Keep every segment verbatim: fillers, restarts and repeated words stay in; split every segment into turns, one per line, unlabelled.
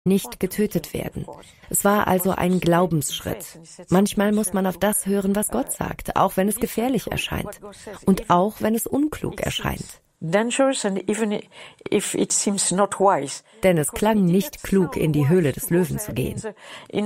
nicht getötet werden. Es war also ein Glaubensschritt. Manchmal muss man auf das hören, was Gott sagt, auch wenn es gefährlich erscheint und auch wenn es unklug erscheint. Denn es klang nicht klug, in die Höhle des Löwen zu gehen.
In,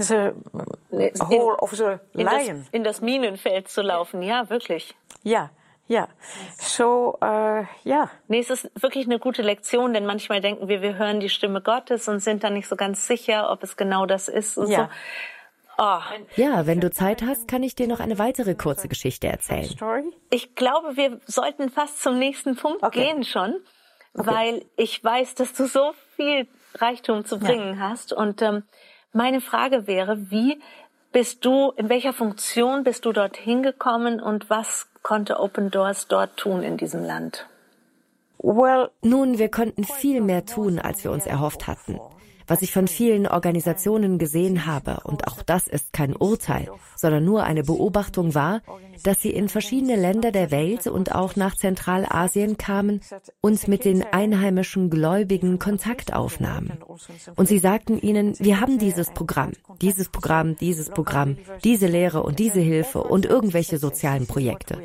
in, das, in das Minenfeld zu laufen, ja, wirklich.
Ja. Ja, so, äh, ja.
Nee, es ist wirklich eine gute Lektion, denn manchmal denken wir, wir hören die Stimme Gottes und sind dann nicht so ganz sicher, ob es genau das ist und
ja.
so. Oh.
Ja, wenn du Zeit hast, kann ich dir noch eine weitere kurze Geschichte erzählen.
Ich glaube, wir sollten fast zum nächsten Punkt
okay.
gehen schon,
okay.
weil ich weiß, dass du so viel Reichtum zu bringen ja. hast. Und ähm, meine Frage wäre, wie bist du, in welcher Funktion bist du dorthin gekommen und was konnte Open Doors dort tun in diesem Land?
Well, nun, wir konnten viel mehr tun, als wir uns erhofft hatten. Was ich von vielen Organisationen gesehen habe, und auch das ist kein Urteil, sondern nur eine Beobachtung war, dass sie in verschiedene Länder der Welt und auch nach Zentralasien kamen und mit den einheimischen Gläubigen Kontakt aufnahmen. Und sie sagten ihnen, wir haben dieses Programm, dieses Programm, dieses Programm, diese Lehre und diese Hilfe und irgendwelche sozialen Projekte.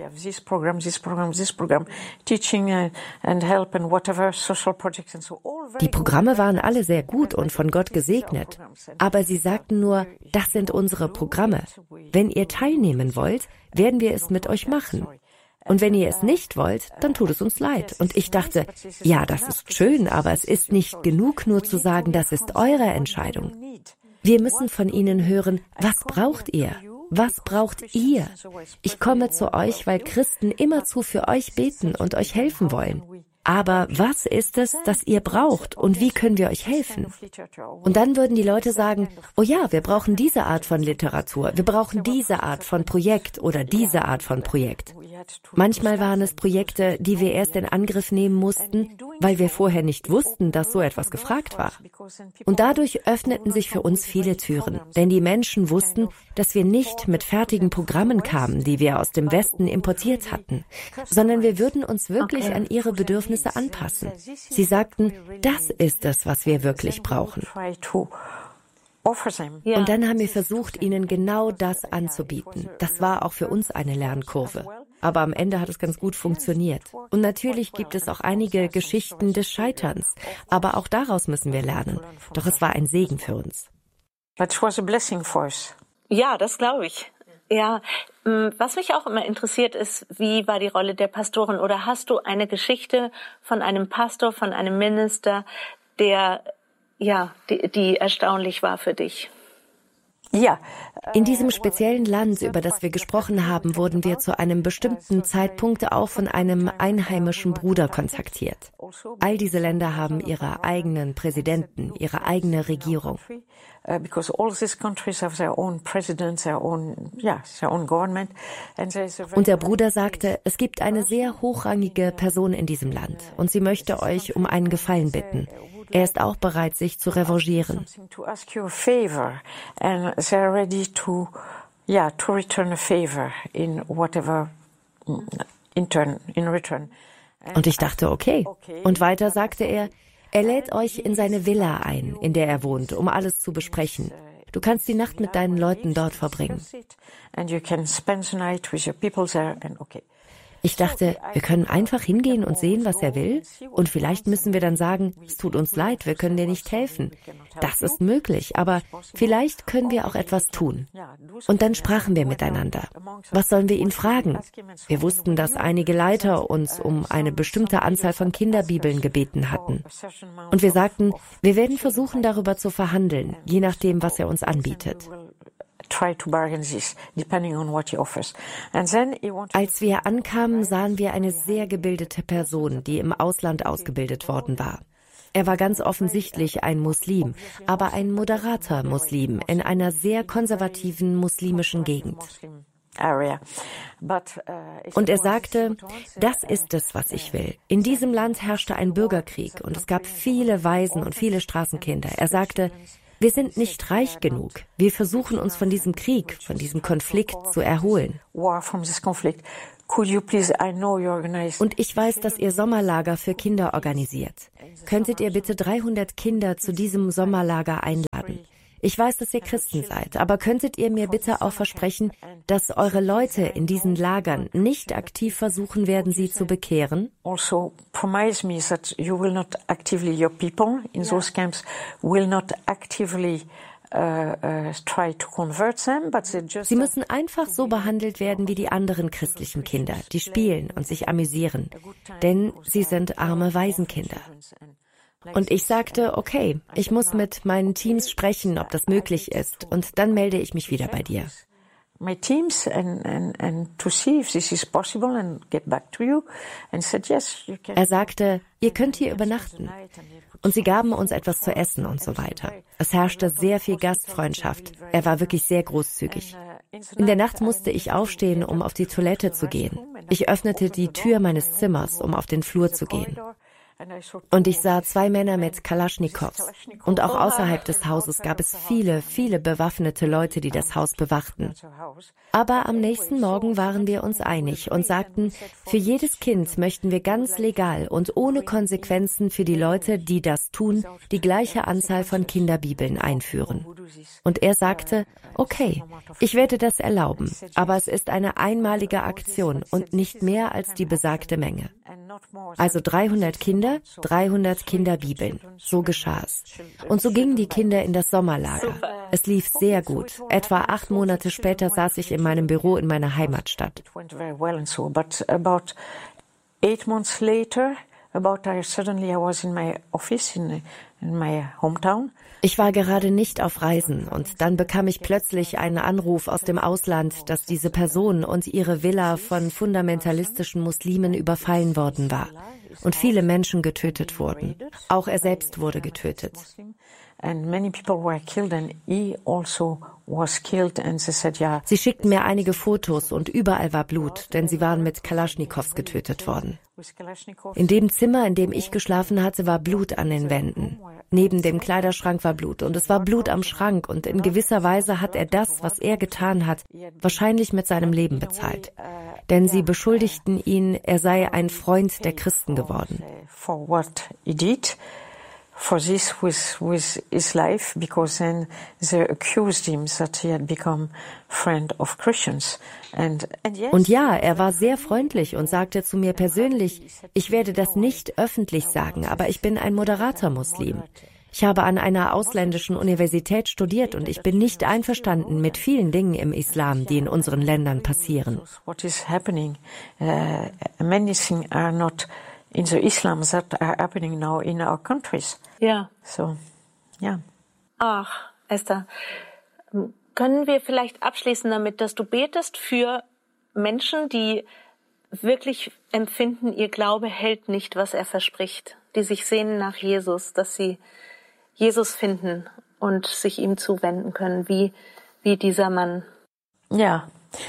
Die Programme waren alle sehr gut und von Gott gesegnet. Aber sie sagten nur, das sind unsere Programme. Wenn ihr teilnehmen wollt, werden wir es mit euch machen. Und wenn ihr es nicht wollt, dann tut es uns leid. Und ich dachte, ja, das ist schön, aber es ist nicht genug, nur zu sagen, das ist eure Entscheidung. Wir müssen von ihnen hören, was braucht ihr? Was braucht ihr? Ich komme zu euch, weil Christen immerzu für euch beten und euch helfen wollen. Aber was ist es, das ihr braucht und wie können wir euch helfen? Und dann würden die Leute sagen, oh ja, wir brauchen diese Art von Literatur, wir brauchen diese Art von Projekt oder diese Art von Projekt. Manchmal waren es Projekte, die wir erst in Angriff nehmen mussten, weil wir vorher nicht wussten, dass so etwas gefragt war. Und dadurch öffneten sich für uns viele Türen, denn die Menschen wussten, dass wir nicht mit fertigen Programmen kamen, die wir aus dem Westen importiert hatten, sondern wir würden uns wirklich okay. an ihre Bedürfnisse anpassen. Sie sagten, das ist es, was wir wirklich brauchen. Und dann haben wir versucht, ihnen genau das anzubieten. Das war auch für uns eine Lernkurve. Aber am Ende hat es ganz gut funktioniert. Und natürlich gibt es auch einige Geschichten des Scheiterns. Aber auch daraus müssen wir lernen. Doch es war ein Segen für uns.
Ja, das glaube ich. Ja, was mich auch immer interessiert ist, wie war die Rolle der Pastoren? Oder hast du eine Geschichte von einem Pastor, von einem Minister, der Ja, die, die erstaunlich war für dich.
Ja. In diesem speziellen Land, über das wir gesprochen haben, wurden wir zu einem bestimmten Zeitpunkt auch von einem einheimischen Bruder kontaktiert. All diese Länder haben ihre eigenen Präsidenten, ihre eigene Regierung. Und der Bruder sagte, es gibt eine sehr hochrangige Person in diesem Land und sie möchte euch um einen Gefallen bitten. Er ist auch bereit, sich zu revanchieren. Und ich dachte, okay. Und weiter sagte er, er lädt euch in seine Villa ein, in der er wohnt, um alles zu besprechen. Du kannst die Nacht mit deinen Leuten dort verbringen. Ich dachte, wir können einfach hingehen und sehen, was er will. Und vielleicht müssen wir dann sagen, es tut uns leid, wir können dir nicht helfen. Das ist möglich, aber vielleicht können wir auch etwas tun. Und dann sprachen wir miteinander. Was sollen wir ihn fragen? Wir wussten, dass einige Leiter uns um eine bestimmte Anzahl von Kinderbibeln gebeten hatten. Und wir sagten, wir werden versuchen, darüber zu verhandeln, je nachdem, was er uns anbietet. Als wir ankamen, sahen wir eine sehr gebildete Person, die im Ausland ausgebildet worden war. Er war ganz offensichtlich ein Muslim, aber ein moderater Muslim in einer sehr konservativen muslimischen Gegend. Und er sagte, das ist es, was ich will. In diesem Land herrschte ein Bürgerkrieg und es gab viele Waisen und viele Straßenkinder. Er sagte, wir sind nicht reich genug. Wir versuchen uns von diesem Krieg, von diesem Konflikt zu erholen. Und ich weiß, dass ihr Sommerlager für Kinder organisiert. Könntet ihr bitte dreihundert Kinder zu diesem Sommerlager einladen? Ich weiß, dass ihr Christen seid, aber könntet ihr mir bitte auch versprechen, dass eure Leute in diesen Lagern nicht aktiv versuchen werden, sie zu bekehren?
Also promise me that you will not actively, your people in those camps will not actively Uh, uh, try to convert them, but they just
Sie müssen einfach so behandelt werden wie die anderen christlichen Kinder, die spielen und sich amüsieren, denn sie sind arme Waisenkinder. Und ich sagte, okay, ich muss mit meinen Teams sprechen, ob das möglich ist, und dann melde ich mich wieder bei dir.
my teams and, and, and to see if this is possible and get back to you and said yes, you can.
Er sagte, ihr könnt hier übernachten. Und sie gaben uns etwas zu essen und so weiter. Es herrschte sehr viel Gastfreundschaft. Er war wirklich sehr großzügig. In der Nacht musste ich aufstehen, um auf die Toilette zu gehen. Ich öffnete die Tür meines Zimmers, um auf den Flur zu gehen. Und ich sah zwei Männer mit Kalaschnikows. Und auch außerhalb des Hauses gab es viele, viele bewaffnete Leute, die das Haus bewachten. Aber am nächsten Morgen waren wir uns einig und sagten, für jedes Kind möchten wir ganz legal und ohne Konsequenzen für die Leute, die das tun, die gleiche Anzahl von Kinderbibeln einführen. Und er sagte, okay, ich werde das erlauben, aber es ist eine einmalige Aktion und nicht mehr als die besagte Menge. Also dreihundert Kinder, dreihundert Kinderbibeln. So geschah es. Und so gingen die Kinder in das Sommerlager. Es lief sehr gut. Etwa acht Monate später saß ich in meinem Büro in meiner Heimatstadt.
Eight months later, about I suddenly I was in my office in in my hometown.
Ich war gerade nicht auf Reisen und dann bekam ich plötzlich einen Anruf aus dem Ausland, dass diese Person und ihre Villa von fundamentalistischen Muslimen überfallen worden war und viele Menschen getötet wurden. Auch er selbst wurde getötet. Sie schickten mir einige Fotos und überall war Blut, denn sie waren mit Kalaschnikows getötet worden. In dem Zimmer, in dem ich geschlafen hatte, war Blut an den Wänden. Neben dem Kleiderschrank war Blut und es war Blut am Schrank und in gewisser Weise hat er das, was er getan hat, wahrscheinlich mit seinem Leben bezahlt. Denn sie beschuldigten ihn, er sei ein Freund der Christen geworden.
For this with with his life, because then they accused him that he had become friend of Christians. And, and yes,
und ja, er war sehr freundlich und sagte zu mir persönlich, ich werde das nicht öffentlich sagen, aber ich bin ein moderater Muslim. Ich habe an einer ausländischen Universität studiert und ich bin nicht einverstanden mit vielen Dingen im Islam, die in unseren Ländern passieren.
What is happening? Uh, many things are not in the Islam that are happening now in our countries.
Ja.
So, ja.
Ach, Esther, können wir vielleicht abschließen damit, dass du betest für Menschen, die wirklich empfinden, ihr Glaube hält nicht, was er verspricht, die sich sehnen nach Jesus, dass sie Jesus finden und sich ihm zuwenden können, wie, wie dieser Mann.
Ja.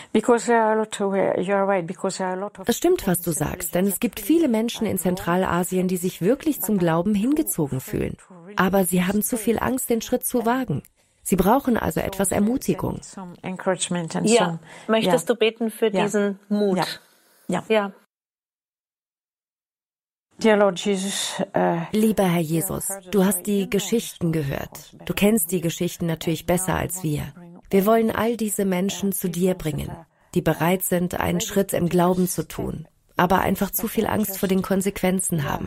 Es stimmt, was du sagst, denn es gibt viele Menschen in Zentralasien, die sich wirklich zum Glauben hingezogen fühlen. Aber sie haben zu viel Angst, den Schritt zu wagen. Sie brauchen also etwas Ermutigung.
Ja, möchtest du beten für
ja.
diesen Mut?
Ja.
ja.
Dear Lord Jesus, uh,
Lieber Herr Jesus, du hast die Geschichten gehört. Du kennst die Geschichten natürlich besser als wir. Wir wollen all diese Menschen zu dir bringen, die bereit sind, einen Schritt im Glauben zu tun, aber einfach zu viel Angst vor den Konsequenzen haben.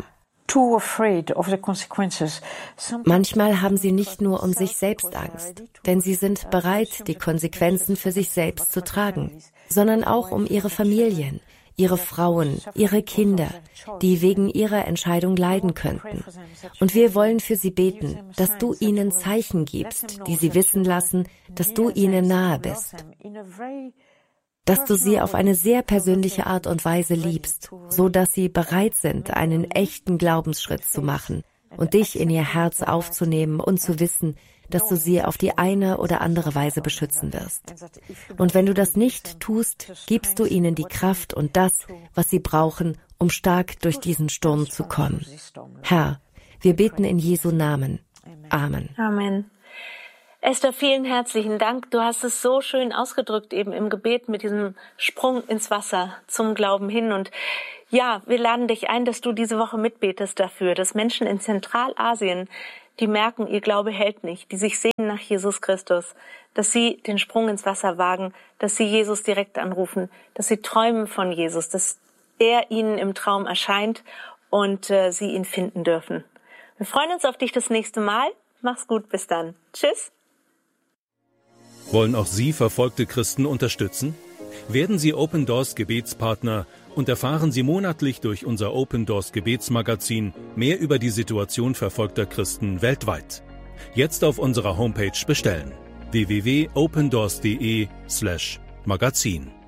Manchmal haben sie nicht nur um sich selbst Angst, denn sie sind bereit, die Konsequenzen für sich selbst zu tragen, sondern auch um ihre Familien, ihre Frauen, ihre Kinder, die wegen ihrer Entscheidung leiden könnten. Und wir wollen für sie beten, dass du ihnen Zeichen gibst, die sie wissen lassen, dass du ihnen nahe bist. Dass du sie auf eine sehr persönliche Art und Weise liebst, so dass sie bereit sind, einen echten Glaubensschritt zu machen und dich in ihr Herz aufzunehmen und zu wissen, dass du sie auf die eine oder andere Weise beschützen wirst. Und wenn du das nicht tust, gibst du ihnen die Kraft und das, was sie brauchen, um stark durch diesen Sturm zu kommen. Herr, wir beten in Jesu Namen. Amen.
Amen. Esther, vielen herzlichen Dank. Du hast es so schön ausgedrückt eben im Gebet mit diesem Sprung ins Wasser zum Glauben hin. Und ja, wir laden dich ein, dass du diese Woche mitbetest dafür, dass Menschen in Zentralasien, die merken, ihr Glaube hält nicht, die sich sehnen nach Jesus Christus, dass sie den Sprung ins Wasser wagen, dass sie Jesus direkt anrufen, dass sie träumen von Jesus, dass er ihnen im Traum erscheint und äh, sie ihn finden dürfen. Wir freuen uns auf dich das nächste Mal. Mach's gut, bis dann. Tschüss.
Wollen auch Sie verfolgte Christen unterstützen? Werden Sie Open Doors Gebetspartner und erfahren Sie monatlich durch unser Open Doors Gebetsmagazin mehr über die Situation verfolgter Christen weltweit. Jetzt auf unserer Homepage bestellen: w w w punkt opendoors punkt de slash magazin.